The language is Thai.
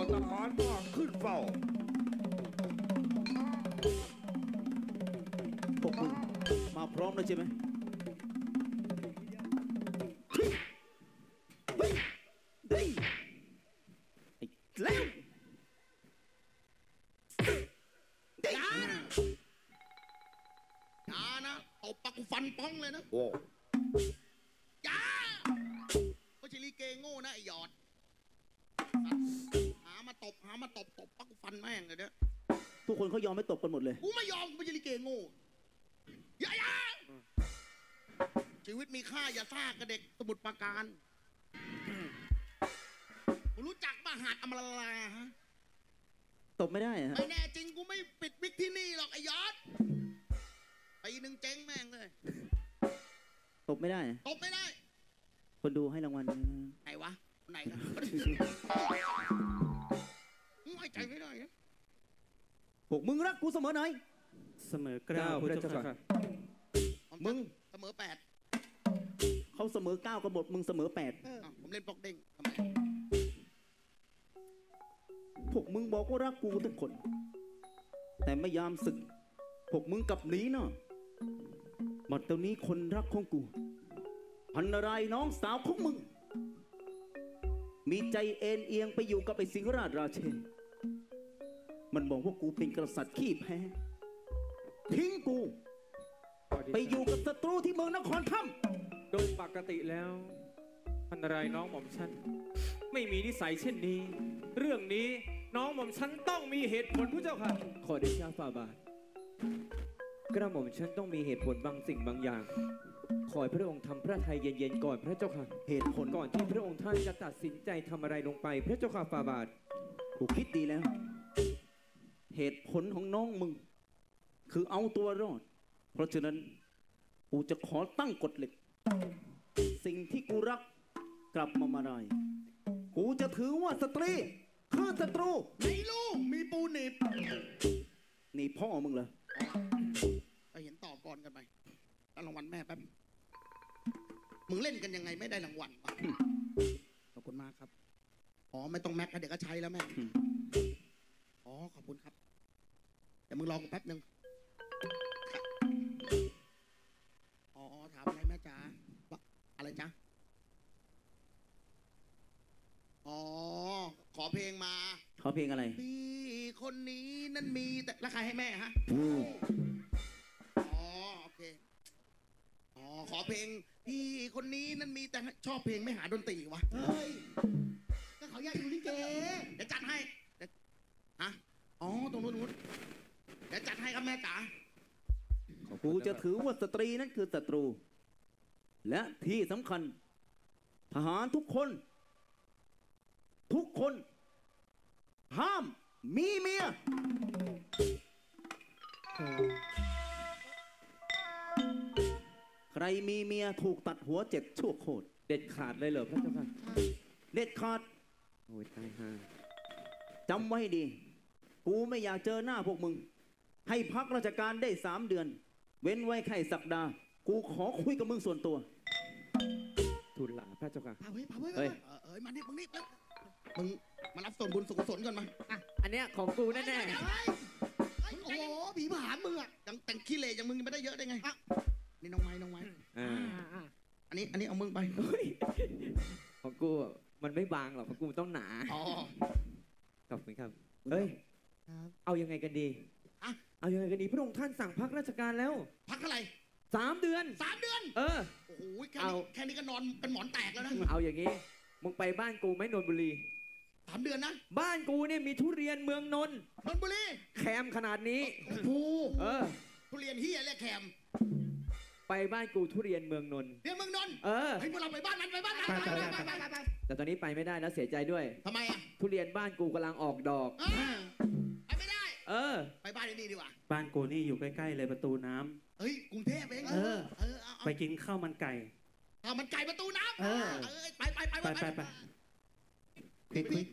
ทหารก็ขึ้นเฝ้าพวกมึงมาพร้อมแล้วใช่ไหมเฮ้ยไอ้แล้วอย่านะตบปากกูฟันป้องเลยนะโอ้อย่าไม่ใช่ลีเกโง่นะไอ้หยอดหามาตบตบปากกูฟันแม่งเลยเนี่ยทุกคนเขายอมไม่ตบกันหมดเลยกูไม่ยอมกูไม่ใช่ลีเกโง่อย่าชีวิตมีค่าอย่าซ่ากับเด็กสมุทรปราการมึงรู้จักมหาดอมราฮะตบไม่ได้ฮะไม่แน่จริงกูไม่ปิดวิกที่นี่หรอกไอ้ยอดปีหนึ่งเจ๊งแม่งเลยตบไม่ได้ตบไม่ได้คนดูให้รางวัลไหนวะไหนกันไว้ใจไม่ได้นะพวกมึงรักกูเสมอไหนเสมอเกล้าพระเจ้าค่ะมึงเสมอ8 เขาเสมอ9กันหมดมึงเสมอ8 ผมเล่นปอกเด้งทำไมพวกมึงบอกว่ารักกูทุกคน แต่ไม่ยามศึกพวกมึงกลับหนีเนาะบัดเดี๋ยวนี้คนรักของกูพันนารายน้องสาวของมึงมีใจเอ็นเอียงไปอยู่กับไอ้สิงห์ราชราเชนมันบอกว่ากูเป็นกษัตริย์ขี้แพ้ทิ้งกูไปอยู่กับศัตรูที่เมืองนครถ้ำโดยปกติแล้วพันรายน้องหม่อมฉันไม่มีนิสัยเช่นนี้เรื่องนี้น้องหม่อมฉันต้องมีเหตุผลพระเจ้าค่ะขอเดชะฝ่าบาทกระหม่อมฉันต้องมีเหตุผลบางสิ่งบางอย่างขอให้พระองค์ทำพระทัยเย็นๆก่อนพระเจ้าค่ะเหตุผลก่อนที่พระองค์ท่านจะตัดสินใจทำอะไรลงไปพระเจ้าค่ะฝ่าบาทกูคิดดีแล้วเหตุผลของน้องมึงคือเอาตัวรอดเพราะฉะนั้นกูจะขอตั้งกฎเหล็กสิ่งที่กูรักกลับมาได้กูจะถือว่าสตรีคือศัตรูไม่ลูกมีปูหนีบนี่พ่อมึงเหรอเห็นต่อก่อนกันไปตั้งรางวัลแม่แป๊บมึงเล่นกันยังไงไม่ได้รางวัลขอบคุณมากครับอ๋อไม่ต้องแม็กเดี๋ยวก็ใช้แล้วแม่อ๋อขอบคุณครับเดี๋ยวมึงรอกูแป๊บนึงอ๋อถามอะไรแม่จ๋าอะไรจ๊ะอ๋อขอเพลงมาขอเพลงอะไรพี่คนนี้นั่นมีแต่ราคาให้แม่ฮะอ๋อโอเคอ๋อขอเพลงพี่คนนี้นั่นมีแต่ชอบเพลงไม่หาดนตรีวะเฮ้ยก็เขาอยากดูลิเกเดี๋ยวจัดให้ฮะอ๋อตรงนู้นเดี๋ยวจัดให้ครับแม่จ๋ากูจะถือว่าสตรีนั่นคือศัตรูและที่สำคัญทหารทุกคนห้ามมีเมียใครมีเมียถูกตัดหัว7 ชั่วโคตรเด็ดขาดเลยเหรอพระเจ้าค่ะเด็ดขาดโอ้ยตายห่าจำไว้ดีกูไม่อยากเจอหน้าพวกมึงให้พักราชการได้3 เดือนเว้นไว้แค่สัปดาห์กูขอคุยกับมึงส่วนตัวทูลลาพระเจ้าค่ะเฮ้ยมานี่มึงมารับส่วนบุญสุขสนก่อนมาอันเนี้ยของกูแน่ๆโอ้โหผีผานมึงอ่ะแต่งขี้เละอย่างมึงไม่ได้เยอะได้ไงนี่น้องไม้อันนี้เอามึงไปของกูมันไม่บางหรอกของกูต้องหนาขอบคุณครับเฮ้ยเอายังไงกันดีเอายังไงกันดีพระองค์ท่านสั่งพักราชการแล้วพักอะไร 3 เดือนโอ้โหแค่นี้ก็นอนเป็นหมอนแตกแล้วนะเอาอย่างงี้มึงไปบ้านกูไหมนนทบุรี 3 เดือนนะบ้านกูเนี่ยมีทุเรียนเมืองนนท์บุรีแคมขนาดนี้ทุเรียนเฮียและแคมไปบ้านกูทุเรียนเมืองนนท์เมืองนนท์ให้พวกเราไปบ้านมันแต่ตอนนี้ไปไม่ได้แล้วเสียใจด้วยทำไมอ่ะทุเรียนบ้านกูกำลังออกดอกไปไม่ได้ไปบ้านนี้ดีกว่าบ้านกูนี่อยู่ใกล้ๆเลยประตูน้ำเฮ้ยกรุงเทพเองไปกินข้าวมันไก่มันไก่ประตูน้ำไปปิด